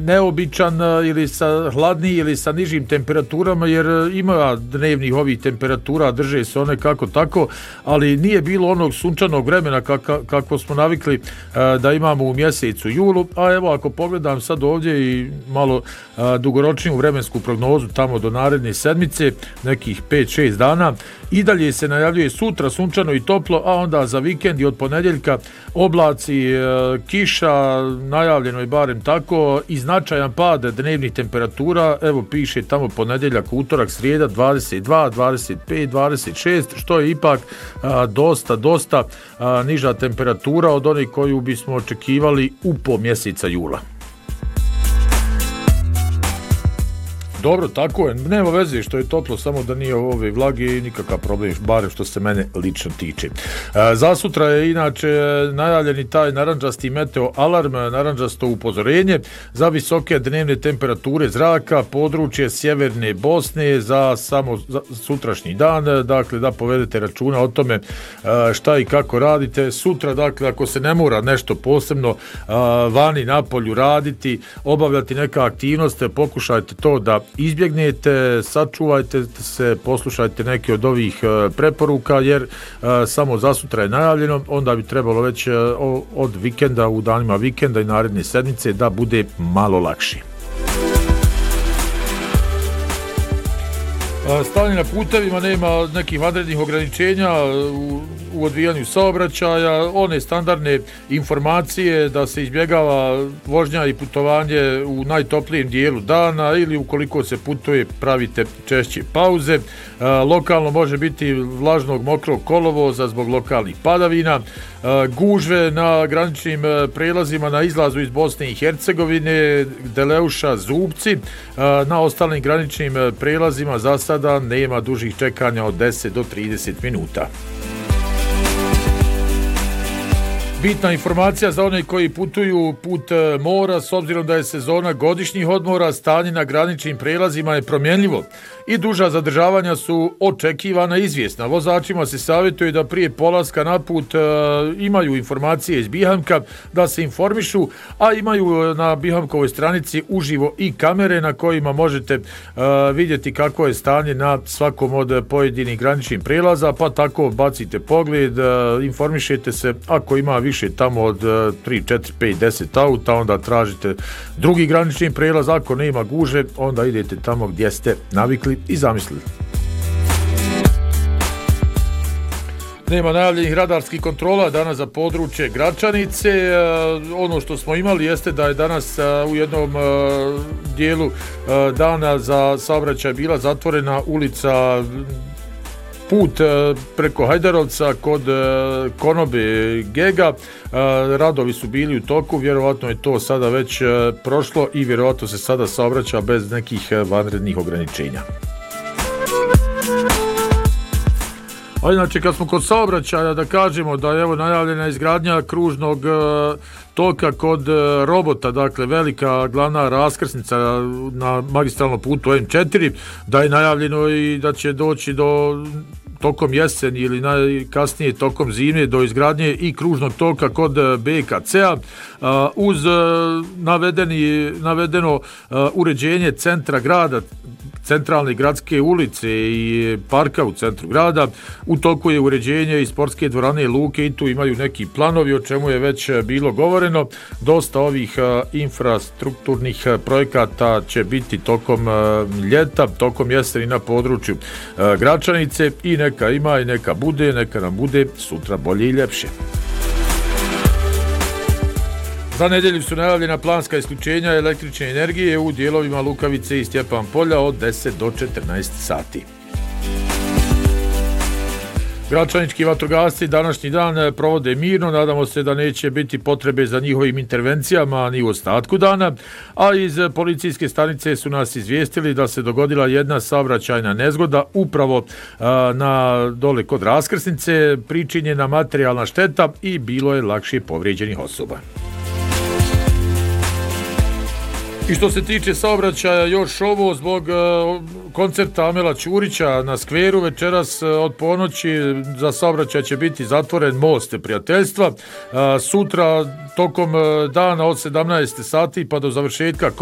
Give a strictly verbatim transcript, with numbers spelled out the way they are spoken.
neobičan ili sa hladniji ili sa nižim temperaturama, jer ima dnevnih ovih temperatura, drže se one kako tako, ali nije bilo onog sunčanog vremena kako, kako smo navikli da imamo u mjesecu julu. A evo, ako pogledam sad ovdje i malo dugoročniju vremensku prognozu tamo do naredne sedmice, nekih pet šest dana, i dalje se najavljuje sutra sunčano i toplo, a onda za vikend i od ponedjeljka oblaci, kiša, najavljeno je barem tako, i značajan pad dnevnih temperatura. Evo, piše tamo ponedjeljak, utorak, srijeda dvadeset dva, dvadeset pet, dvadeset šest, što je ipak a, dosta, dosta a, niža temperatura od onih koju bismo očekivali u po mjeseca jula. Dobro, tako je. Nema veze što je toplo, samo da nije ove vlage i nikakav problem, barem što se mene lično tiče. E, za sutra je inače najavljeni taj narandžasti meteo alarm, narandžasto upozorenje za visoke dnevne temperature zraka, područje sjeverne Bosne za samo za sutrašnji dan. Dakle, da povedete računa o tome šta i kako radite. Sutra, dakle, ako se ne mora nešto posebno vani napolju raditi, obavljati neka aktivnost, pokušajte to da izbjegnete, sačuvajte se, poslušajte neke od ovih preporuka, jer samo za sutra je najavljeno, onda bi trebalo već od vikenda, u danima vikenda i naredne sedmice da bude malo lakše. Stanje na putevima, nema nekih vanrednih ograničenja u, u odvijanju saobraćaja, one standardne informacije da se izbjegava vožnja i putovanje u najtoplijem dijelu dana, ili ukoliko se putuje pravite češće pauze. E, lokalno može biti vlažnog mokrog kolovoza zbog lokalnih padavina, e, gužve na graničnim prelazima na izlazu iz Bosne i Hercegovine, Deleuša, Zubci, e, na ostalim graničnim prelazima za sada nema dužih čekanja od deset do trideset minuta. Bitna informacija za one koji putuju put mora, s obzirom da je sezona godišnjih odmora, stanje na graničnim prelazima je promjenljivo i duža zadržavanja su očekivana i izvjesna. Vozačima se savjetuje da prije polaska na put e, imaju informacije iz Bihamka, da se informišu, a imaju na Bihamkovoj stranici uživo i kamere na kojima možete e, vidjeti kako je stanje na svakom od pojedinih graničnih prelaza, pa tako bacite pogled, e, informišete se. Ako ima više tamo od tri, četiri, pet, deset auta, onda tražite drugi granični prelaz. Ako nema guže, onda idete tamo gdje ste navikli i zamislili. Nema najavljenih radarskih kontrola danas za područje Gračanice. E, ono što smo imali jeste da je danas e, u jednom e, dijelu e, dana za saobraćaj bila zatvorena ulica put e, preko Hajdarovca kod e, Konobe Gega. E, radovi su bili u toku, vjerovatno je to sada već e, prošlo i vjerovatno se sada saobraća bez nekih e, vanrednih ograničenja. A inače, kad smo kod saobraćaja, da kažemo da je evo najavljena izgradnja kružnog e, toka kod e, Robota, dakle velika glavna raskrsnica na magistralnom putu em četiri, da je najavljeno i da će doći do tokom jeseni ili najkasnije tokom zime do izgradnje i kružnog toka kod be ka ce-a uz navedeni, navedeno uređenje centra grada, centralne gradske ulice i parka u centru grada. U toku je uređenje i sportske dvorane i luke i tu imaju neki planovi o čemu je već bilo govoreno. Dosta ovih infrastrukturnih projekata će biti tokom ljeta, tokom jeseni na području Gračanice i neka ima i neka bude, neka nam bude sutra bolje i ljepše. Za nedjelju su najavljena planska isključenja električne energije u dijelovima Lukavice i Stjepan Polja od deset do četrnaest sati. Gračanički vatrogasci današnji dan provode mirno, nadamo se da neće biti potrebe za njihovim intervencijama ni u ostatku dana, a iz policijske stanice su nas izvijestili da se dogodila jedna saobraćajna nezgoda upravo a, na dole kod raskrsnice, pričinjena materijalna šteta i bilo je lakše povrijeđenih osoba. I što se tiče saobraćaja, još ovo zbog uh, koncerta Amela Ćurića na skveru večeras uh, od ponoći za saobraćaj će biti zatvoren most prijateljstva. Uh, sutra tokom uh, dana od sedamnaest sati pa do završetka